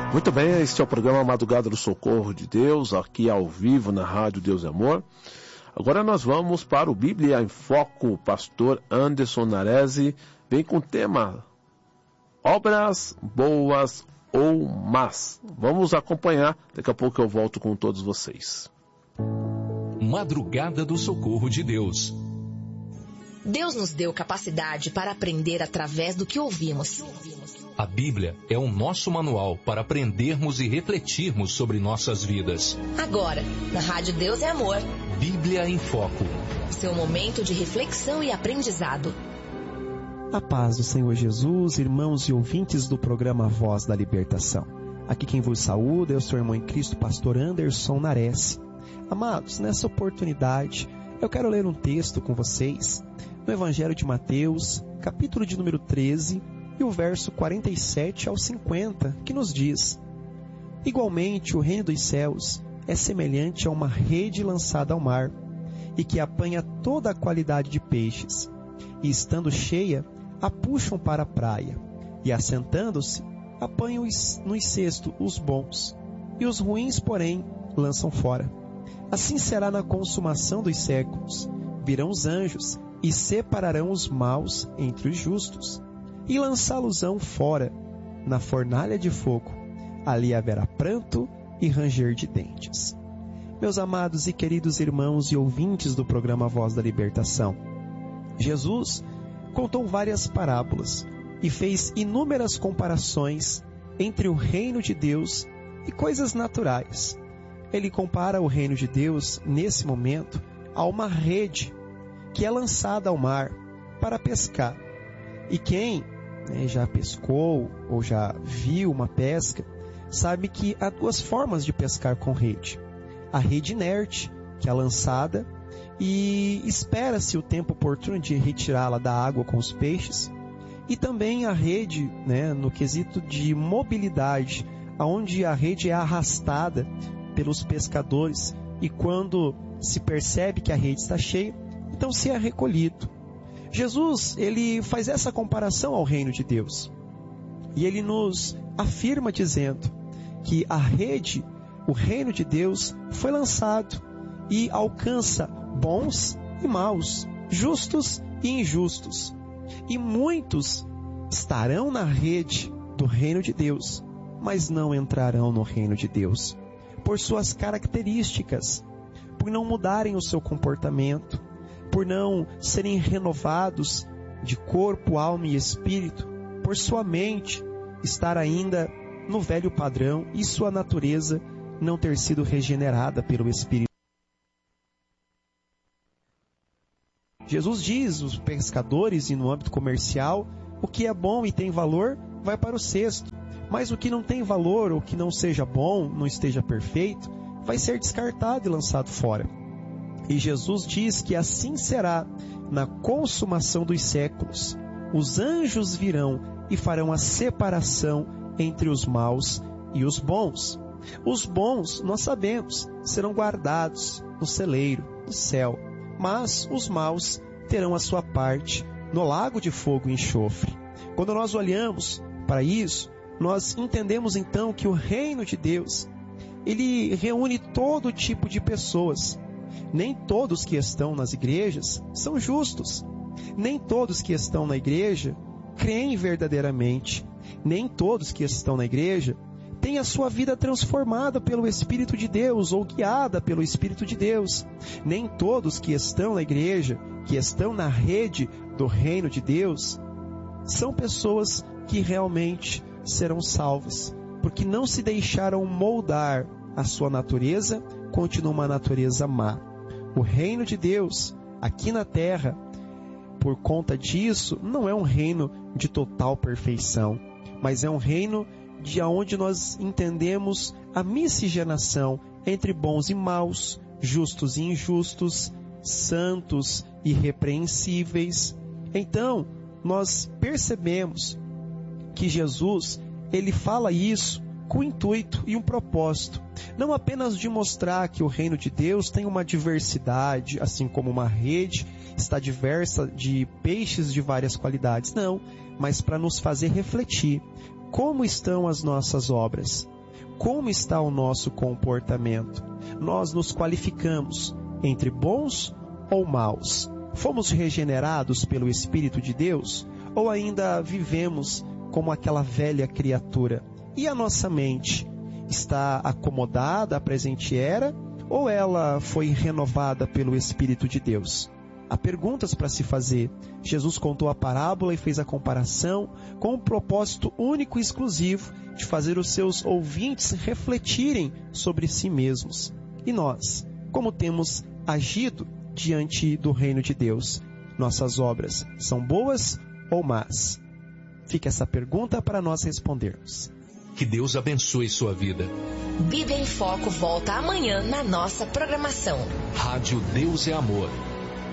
Muito bem, este é o programa Madrugada do Socorro de Deus, aqui ao vivo na Rádio Deus e Amor. Agora nós vamos para o Bíblia em Foco. O pastor Anderson Naresi vem com o tema Obras Boas ou Más. Vamos acompanhar, daqui a pouco eu volto com todos vocês. Madrugada do Socorro de Deus. Deus nos deu capacidade para aprender através do que ouvimos. A Bíblia é o nosso manual para aprendermos e refletirmos sobre nossas vidas. Agora, na Rádio Deus é Amor. Bíblia em Foco. Seu momento de reflexão e aprendizado. A paz do Senhor Jesus, irmãos e ouvintes do programa Voz da Libertação. Aqui quem vos saúda é o seu irmão em Cristo, pastor Anderson Naresi. Amados, nessa oportunidade, eu quero ler um texto com vocês no Evangelho de Mateus, capítulo de número 13, e o verso 47 ao 50, que nos diz: Igualmente o reino dos céus é semelhante a uma rede lançada ao mar, e que apanha toda a qualidade de peixes, e estando cheia, a puxam para a praia, e assentando-se, apanham nos cestos os bons, e os ruins, porém, lançam fora. Assim será na consumação dos séculos. Virão os anjos, e separarão os maus entre os justos, e lançá-los-ão fora, na fornalha de fogo. Ali haverá pranto e ranger de dentes. Meus amados e queridos irmãos e ouvintes do programa Voz da Libertação, Jesus contou várias parábolas e fez inúmeras comparações entre o reino de Deus e coisas naturais. Ele compara o reino de Deus, nesse momento, a uma rede que é lançada ao mar para pescar. E quem já pescou ou já viu uma pesca, sabe que há duas formas de pescar com rede. A rede inerte, que é lançada, e espera-se o tempo oportuno de retirá-la da água com os peixes. E também a rede, no quesito de mobilidade, onde a rede é arrastada pelos pescadores, e quando se percebe que a rede está cheia, então se é recolhido. Jesus, ele faz essa comparação ao reino de Deus. E ele nos afirma dizendo que a rede, o reino de Deus, foi lançado e alcança bons e maus, justos e injustos. E muitos estarão na rede do reino de Deus, mas não entrarão no reino de Deus, por suas características, por não mudarem o seu comportamento, por não serem renovados de corpo, alma e espírito, por sua mente estar ainda no velho padrão e sua natureza não ter sido regenerada pelo Espírito. Jesus diz, os pescadores e no âmbito comercial, o que é bom e tem valor vai para o cesto, mas o que não tem valor ou que não seja bom, não esteja perfeito, vai ser descartado e lançado fora. E Jesus diz que assim será na consumação dos séculos. Os anjos virão e farão a separação entre os maus e os bons. Os bons, nós sabemos, serão guardados no celeiro, no céu, mas os maus terão a sua parte no lago de fogo e enxofre. Quando nós olhamos para isso, nós entendemos então que o reino de Deus, ele reúne todo tipo de pessoas. Nem todos que estão nas igrejas são justos. Nem todos que estão na igreja creem verdadeiramente. Nem todos que estão na igreja têm a sua vida transformada pelo Espírito de Deus ou guiada pelo Espírito de Deus. Nem todos que estão na igreja, que estão na rede do reino de Deus, são pessoas que realmente serão salvas, porque não se deixaram moldar a sua natureza, continua uma natureza má. O reino de Deus, aqui na terra, por conta disso, não é um reino de total perfeição, mas é um reino de onde nós entendemos a miscigenação entre bons e maus, justos e injustos, santos e irrepreensíveis. Então, nós percebemos que Jesus, ele fala isso com um intuito e um propósito, não apenas de mostrar que o reino de Deus tem uma diversidade, assim como uma rede está diversa de peixes de várias qualidades, não, mas para nos fazer refletir como estão as nossas obras, como está o nosso comportamento? Nós nos qualificamos entre bons ou maus? Fomos regenerados pelo Espírito de Deus? Ou ainda vivemos como aquela velha criatura? E a nossa mente está acomodada à presente era? Ou ela foi renovada pelo Espírito de Deus? Há perguntas para se fazer. Jesus contou a parábola e fez a comparação com o propósito único e exclusivo de fazer os seus ouvintes refletirem sobre si mesmos. E nós, como temos agido diante do reino de Deus? Nossas obras são boas ou más? Fica essa pergunta para nós respondermos. Que Deus abençoe sua vida. Bíblia em Foco volta amanhã na nossa programação. Rádio Deus é Amor.